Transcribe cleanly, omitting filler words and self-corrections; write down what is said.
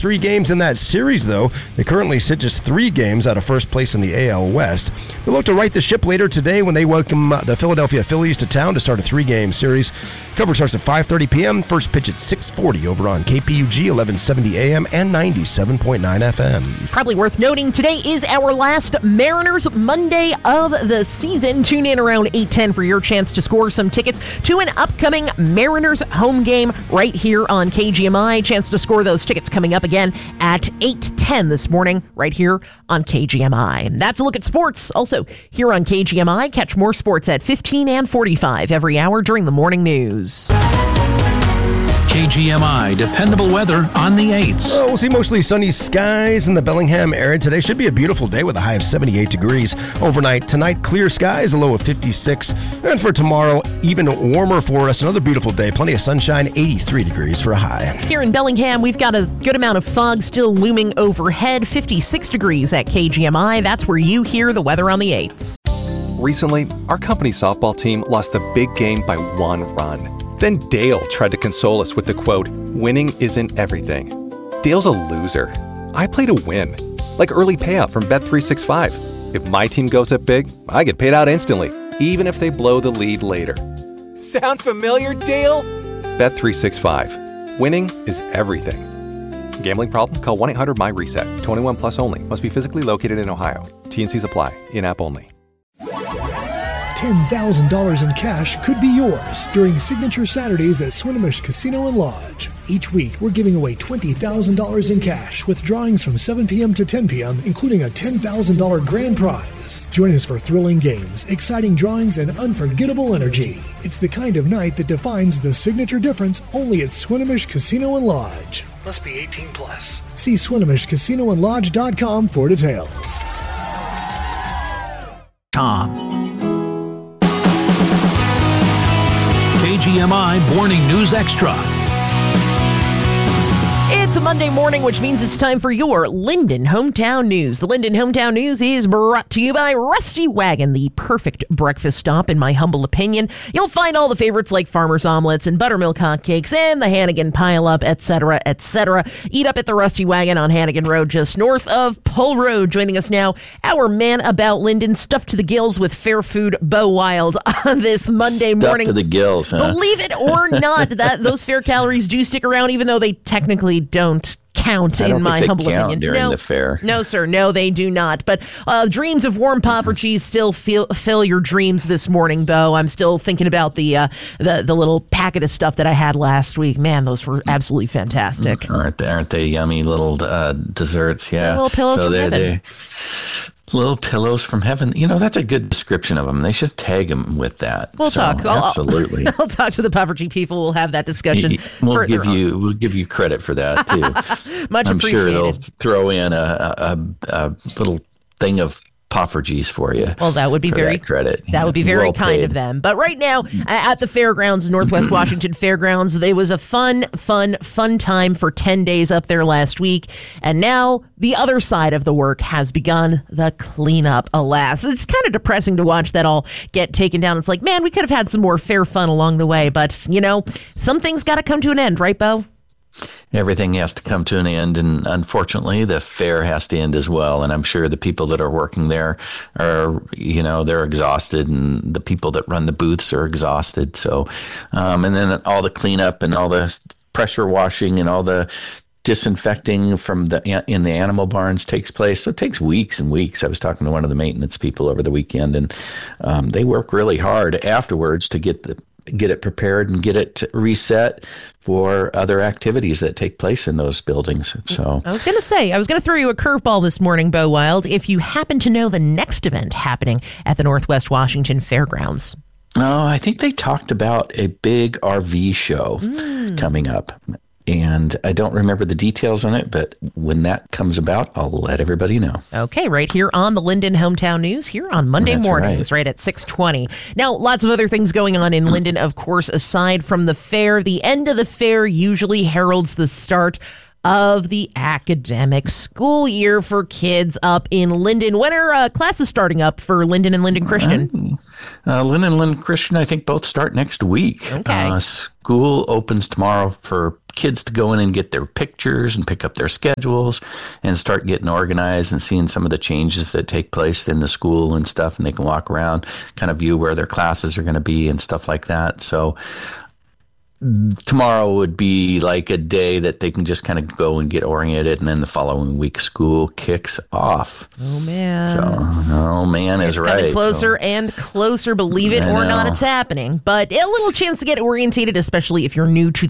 3 games in that series, though. They currently sit just 3 games out of first place in the AL West. They'll look to right the ship later today when they welcome the Philadelphia Phillies to town to start a 3-game series. Coverage starts at 5:30 p.m. First pitch at 6:40 over on KPUG 1170 AM and 97.9 FM. Probably worth noting, today is our last Mariners Monday of the season. Tune in around 8:10 for your chance to score some tickets to an upcoming Mariners home game right here on KGMI. Chance to score those tickets coming up again at 8:10 this morning right here on KGMI. That's a look at sports. Also, here on KGMI, catch more sports at 15 and 45 every hour during the morning news. KGMI dependable weather on the 8s. Well, we'll see mostly sunny skies in the Bellingham area today. Should be a beautiful day with a high of 78 degrees. Overnight tonight, clear skies, a low of 56. And for tomorrow, even warmer for us. Another beautiful day. Plenty of sunshine, 83 degrees for a high. Here in Bellingham, we've got a good amount of fog still looming overhead. 56 degrees at KGMI. That's where you hear the weather on the 8s. Recently, our company softball team lost the big game by 1 run. Then Dale tried to console us with the quote, "Winning isn't everything." Dale's a loser. I play to win, like early payout from Bet365. If my team goes up big, I get paid out instantly, even if they blow the lead later. Sound familiar, Dale? Bet365. Winning is everything. Gambling problem? Call 1-800-MY-RESET. 21 plus only. Must be physically located in Ohio. T&Cs apply. In-app only. $10,000 in cash could be yours during Signature Saturdays at Swinomish Casino and Lodge. Each week, we're giving away $20,000 in cash with drawings from 7 p.m. to 10 p.m., including a $10,000 grand prize. Join us for thrilling games, exciting drawings, and unforgettable energy. It's the kind of night that defines the signature difference only at Swinomish Casino and Lodge. Must be 18 plus. See SwinomishCasinoandLodge.com for details. KGMI Morning News Extra. It's a Monday morning, which means it's time for your Linden Hometown News. The Linden Hometown News is brought to you by Rusty Wagon, the perfect breakfast stop, in my humble opinion. You'll find all the favorites like farmer's omelets and buttermilk hotcakes and the Hannigan pile-up, etc., etc. Eat up at the Rusty Wagon on Hannigan Road, just north of Pole Road. Joining us now, our man about Linden, stuffed to the gills with fair food, Bo Wild, on this Monday morning. Stuffed to the gills, huh? Believe it or not, that those fair calories do stick around, even though they technically don't count in my humble opinion. During the fair. No, sir. No, they do not. But dreams of warm poffertjes still fill your dreams this morning, Bo. I'm still thinking about the little packet of stuff that I had last week. Man, those were absolutely fantastic. Aren't they yummy little desserts? Yeah. Little pillows from heaven. Little pillows from heaven. You know, that's a good description of them. They should tag them with that. We'll talk. Absolutely. I'll talk to the puffergy people. We'll have that discussion. We'll give you credit for that too. Much I'm appreciated. sure they'll throw in a little thing of poffertjes for you. Well, that would be very credit. That would be very kind of them. But right now at the fairgrounds, Northwest Washington Fairgrounds, there was a fun time for 10 days up there last week. And now the other side of the work has begun, the cleanup, alas. It's kind of depressing to watch that all get taken down. It's like, man, we could have had some more fair fun along the way. But, you know, some things got to come to an end, right, Bo? Everything has to come to an end, and unfortunately, the fair has to end as well. And I'm sure the people that are working there are, they're exhausted, and the people that run the booths are exhausted. So, and then all the cleanup and all the pressure washing and all the disinfecting in the animal barns takes place. So it takes weeks and weeks. I was talking to one of the maintenance people over the weekend, and they work really hard afterwards to get it prepared and get it reset for other activities that take place in those buildings. So I was going to throw you a curveball this morning, Bo Wild, if you happen to know the next event happening at the Northwest Washington Fairgrounds. Oh, I think they talked about a big RV show coming up. And I don't remember the details on it, but when that comes about, I'll let everybody know. Okay, right here on the Linden Hometown News, here on Monday mornings, right at 6:20. Now, lots of other things going on in Linden, of course, aside from the fair. The end of the fair usually heralds the start of the academic school year for kids up in Linden. When are classes starting up for Linden and Linden Christian? Linden and Linden Christian, I think both start next week. Okay. School opens tomorrow for kids to go in and get their pictures and pick up their schedules and start getting organized and seeing some of the changes that take place in the school and stuff. And they can walk around, kind of view where their classes are going to be and stuff like that. So tomorrow would be like a day that they can just kind of go and get oriented, and then the following week school kicks off. Oh, man. So, is right. It's closer and closer, believe it or not, it's happening. But a little chance to get orientated, especially if you're new to